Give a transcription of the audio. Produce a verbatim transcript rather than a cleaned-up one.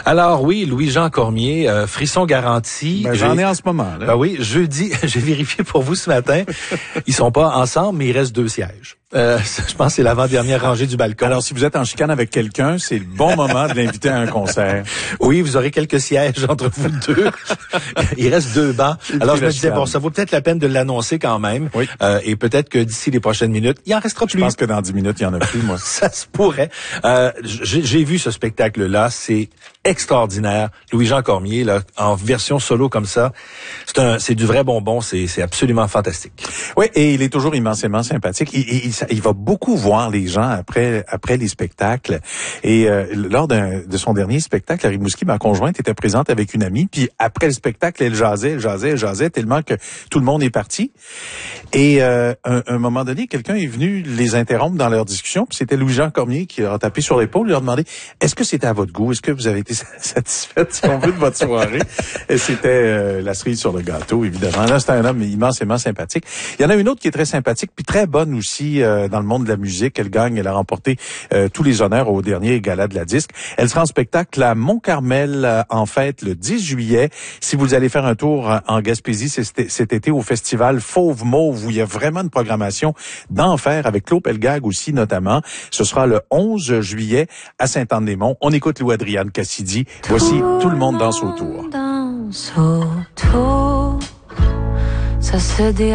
Alors oui, Louis-Jean Cormier, euh, frisson garanti. Ben, j'en ai en ce moment. Là. Ben oui, jeudi, j'ai vérifié pour vous ce matin. Ils sont pas ensemble, mais il reste deux sièges. Euh, je pense que c'est l'avant-dernière rangée du balcon. Alors, si vous êtes en chicane avec quelqu'un, c'est le bon moment de l'inviter à un concert. Oui, vous aurez quelques sièges entre vous deux. Il reste deux bancs. Alors, je me disais, bon, ça vaut peut-être la peine de l'annoncer quand même. Oui. Euh, et peut-être que d'ici les prochaines minutes, il en restera plus. Je pense que dans dix minutes, il y en a plus, moi. Ça se pourrait. Euh, j'ai, j'ai vu ce spectacle-là. C'est extraordinaire. Louis-Jean Cormier, là, en version solo comme ça, c'est un, c'est du vrai bonbon. C'est, c'est absolument fantastique. Oui, et il est toujours immensément sympathique. Il, il, il va beaucoup voir les gens après après les spectacles. Et euh, lors d'un, de son dernier spectacle, à Rimouski, ma conjointe était présente avec une amie. Puis après le spectacle, elle jasait, elle jasait, elle jasait, tellement que tout le monde est parti. Et euh, un, un moment donné, quelqu'un est venu les interrompre dans leur discussion. Puis c'était Louis-Jean Cormier qui leur a tapé sur l'épaule, leur a demandé « Est-ce que c'était à votre goût? Est-ce que vous avez été satisfaite, si on veut, de votre soirée? » Et c'était euh, la cerise sur le gâteau, évidemment. Là, c'est un homme immensément sympathique. Il y en a une autre qui est très sympathique, puis très bonne aussi euh, dans le monde de la musique. Elle gagne, elle a remporté euh, tous les honneurs au dernier gala de la disque. Elle sera en spectacle à Mont-Carmel euh, en fête le dix juillet. Si vous allez faire un tour euh, en Gaspésie c'est, cet été au festival Fauve Mauve, où il y a vraiment une programmation d'enfer avec Claude Pelgag aussi notamment. Ce sera le onze juillet à Sainte-Anne-des-Monts. On écoute Lou-Adriane Cassidy. Voici Tout le monde danse autour. Danse autour. Ça se dé